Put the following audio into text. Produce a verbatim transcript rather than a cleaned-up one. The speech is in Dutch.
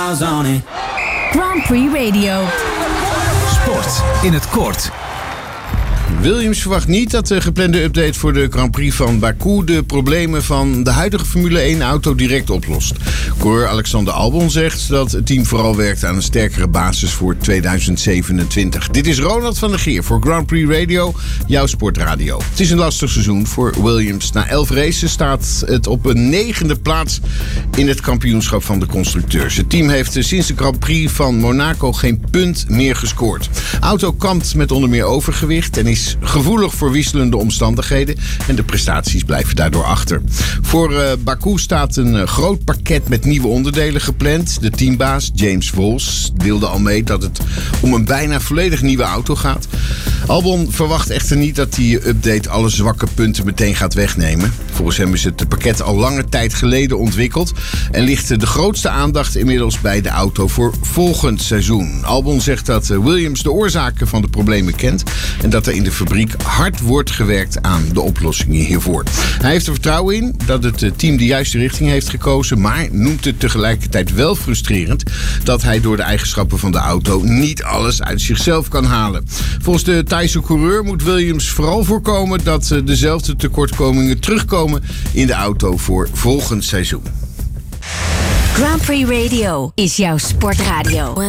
miles on it. Grand Prix Radio. Sport in het kort. Williams verwacht niet dat de geplande update voor de Grand Prix van Baku de problemen van de huidige Formule één-auto direct oplost. Coureur Alexander Albon zegt dat het team vooral werkt aan een sterkere basis voor tweeduizend zevenentwintig. Dit is Ronald van der Geer voor Grand Prix Radio, jouw sportradio. Het is een lastig seizoen voor Williams. Na elf races staat het op een negende plaats in het kampioenschap van de constructeurs. Het team heeft sinds de Grand Prix van Monaco geen punt meer gescoord. De auto kampt met onder meer overgewicht en is gevoelig voor wisselende omstandigheden en de prestaties blijven daardoor achter. Voor uh, Baku staat een uh, groot pakket met nieuwe onderdelen gepland. De teambaas James Vos deelde al mee dat het om een bijna volledig nieuwe auto gaat. Albon verwacht echter niet dat die update alle zwakke punten meteen gaat wegnemen. Volgens hem is het pakket al lange tijd geleden ontwikkeld en ligt de grootste aandacht inmiddels bij de auto voor volgend seizoen. Albon zegt dat Williams de oorzaken van de problemen kent en dat er in de fabriek hard wordt gewerkt aan de oplossingen hiervoor. Hij heeft er vertrouwen in dat het team de juiste richting heeft gekozen, maar noemt het tegelijkertijd wel frustrerend dat hij door de eigenschappen van de auto niet alles uit zichzelf kan halen. Volgens de Thaise coureur moet Williams vooral voorkomen dat dezelfde tekortkomingen terugkomen in de auto voor volgend seizoen. Grand Prix Radio is jouw sportradio.